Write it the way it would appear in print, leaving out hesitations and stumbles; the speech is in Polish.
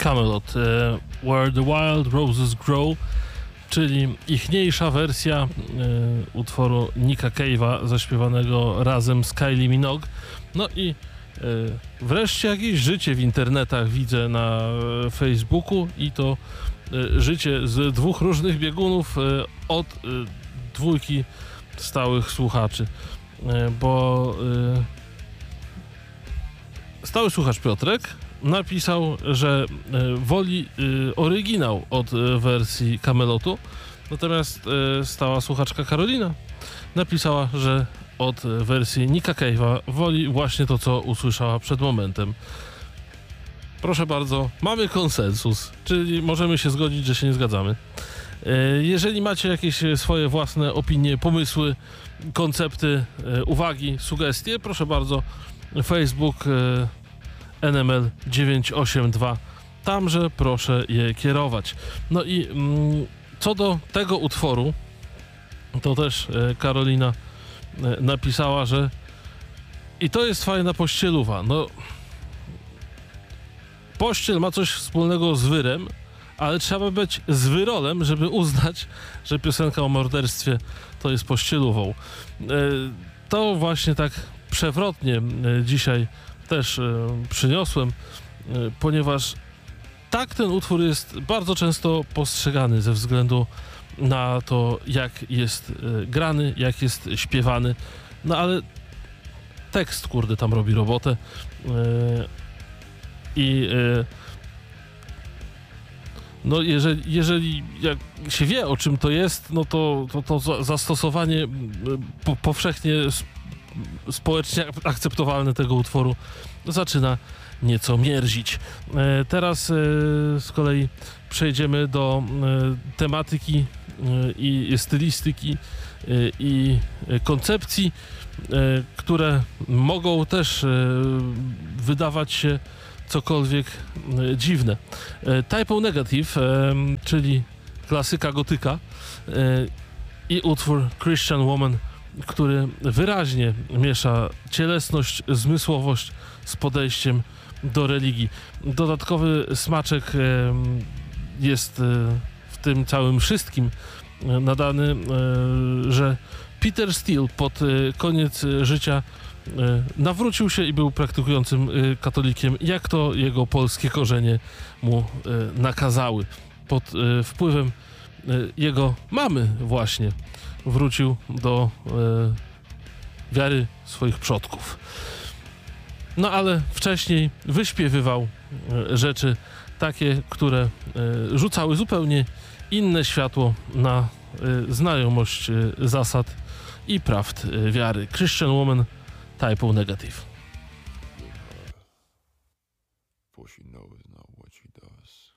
Kamelot, Where the Wild Roses Grow, czyli ichniejsza wersja utworu Nicka Cave'a zaśpiewanego razem z Kylie Minogue. No i wreszcie jakieś życie w internetach widzę na Facebooku i to życie z dwóch różnych biegunów od dwójki stałych słuchaczy, bo stały słuchacz Piotrek napisał, że woli oryginał od wersji Kamelotu, natomiast stała słuchaczka Karolina napisała, że od wersji Nicka Cave'a woli właśnie to, co usłyszała przed momentem. Proszę bardzo, mamy konsensus, czyli możemy się zgodzić, że się nie zgadzamy. Jeżeli macie jakieś swoje własne opinie, pomysły, koncepty, uwagi, sugestie, proszę bardzo, Facebook NML 982, tamże proszę je kierować. No i co do tego utworu, to też Karolina napisała, że i to jest fajna pościeluwa. No, pościel ma coś wspólnego z wyrem, ale trzeba być zwyrolem, żeby uznać, że piosenka o morderstwie to jest pościelówą. To właśnie tak przewrotnie dzisiaj też przyniosłem, ponieważ tak ten utwór jest bardzo często postrzegany ze względu na to, jak jest grany, jak jest śpiewany, no ale tekst, kurde, tam robi robotę i no jeżeli jak się wie, o czym to jest, no to zastosowanie powszechnie społecznie akceptowalne tego utworu zaczyna nieco mierzić. Teraz z kolei przejdziemy do tematyki i stylistyki i koncepcji, które mogą też wydawać się cokolwiek dziwne. Type O Negative, czyli klasyka gotyka i utwór Christian Woman, który wyraźnie miesza cielesność, zmysłowość z podejściem do religii. Dodatkowy smaczek jest w tym całym wszystkim nadany, że Peter Steele pod koniec życia nawrócił się i był praktykującym katolikiem, jak to jego polskie korzenie mu nakazały. Pod wpływem jego mamy właśnie wrócił do wiary swoich przodków. No ale wcześniej wyśpiewywał rzeczy takie, które rzucały zupełnie inne światło na znajomość zasad i prawd wiary. Christian Woman, Type O Negative. For she knows not what she does.